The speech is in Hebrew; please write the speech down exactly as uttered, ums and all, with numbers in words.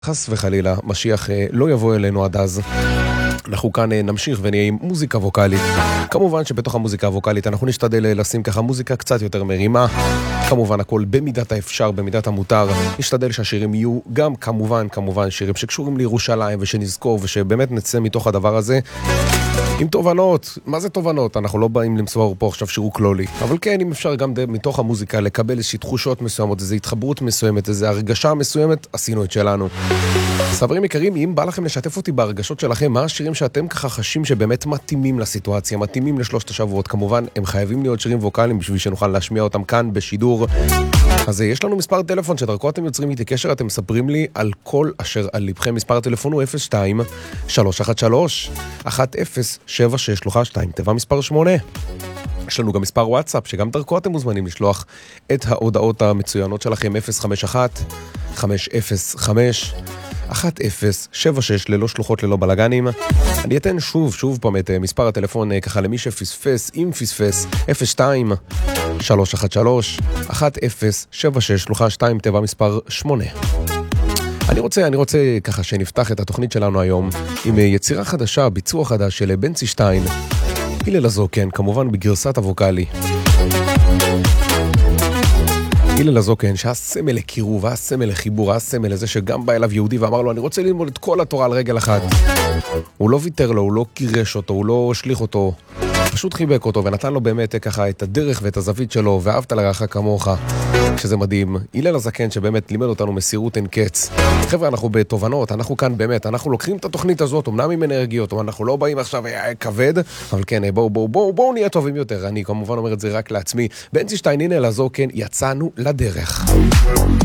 חס וחלילה, משיח לא יבוא אלינו עד אז. אנחנו כאן נמשיך ונהיה עם מוזיקה ווקלית. כמובן שבתוך המוזיקה הווקלית אנחנו נשתדל לשים ככה מוזיקה קצת יותר מרימה. כמובן הכל במידת האפשר, במידת המותר. נשתדל שהשירים יהיו גם כמובן, כמובן שירים שקשורים לירושלים ושנזכור ושבאמת נצא מתוך הדבר הזה עם תובנות. מה זה תובנות? אנחנו לא באים למסור פה עכשיו שירו כלולי. אבל כן, אם אפשר גם מתוך המוזיקה לקבל איזושהי תחושות מסוימות, איזו התחברות מסוימת, איזו הרגשה מסוימת, עשינו את שלנו. סברים יקרים, אם בא לכם לשתף אותי בהרגשות שלכם, מה השירים שאתם ככה חשים שבאמת מתאימים לסיטואציה, מתאימים לשלושת השבועות? כמובן, הם חייבים להיות שירים ווקליים בשביל שנוכל להשמיע אותם כאן בשידור. אז יש לנו מספר טלפון שדרכו אתם יוצרים איתי קשר, אתם מספרים לי על כל אשר על לבכם. מספר הטלפון הוא אפס שתיים שלוש אחת שלוש אחת אפס שבע שש שלוחה שתיים, תיבה מספר שמונה. יש לנו גם מספר וואטסאפ שגם דרכו אתם מוזמנים לשלוח את ההודעות המצוינות שלכם, אפס חמש אחת חמש אפס חמש אחת אפס שבע שש, ללא שלוחות, ללא בלגנים. אני אתן שוב, שוב פעם את מספר הטלפון ככה למי שפספס, אם פספס, אפס שתיים שלוש אחת שלוש אחת אפס שבע שש שלוחה שתיים, תיבה מספר שמונה. אני רוצה, אני רוצה ככה שנפתח את התוכנית שלנו היום עם יצירה חדשה, ביצוע חדש של בנצי שטיין, הלל הזוקן, כמובן בגרסת הווקלי. הלל הזוקן, שהיה סמל לקירוב, היה סמל לחיבור, היה סמל לזה שגם בא אליו יהודי ואמר לו, אני רוצה ללמוד את כל התורה על רגל אחת. הוא לא ויתר לו, הוא לא קירש אותו, הוא לא שליח אותו, פשוט חיבק אותו ונתן לו באמת ככה את הדרך ואת הזווית שלו, ואהבת לרעך כמוך, שזה מדהים. הלל הזקן שבאמת לימד אותנו מסירות אין קץ. חבר'ה, אנחנו בתובנות, אנחנו כאן באמת, אנחנו לוקחים את התוכנית הזאת, אמנם עם אנרגיות, אנחנו לא באים עכשיו כבד, אבל כן, בואו, בואו, בואו, בואו נהיה טובים יותר. אני כמובן אומר את זה רק לעצמי. בנצי שטיין, הלל הזקן, יצאנו לדרך.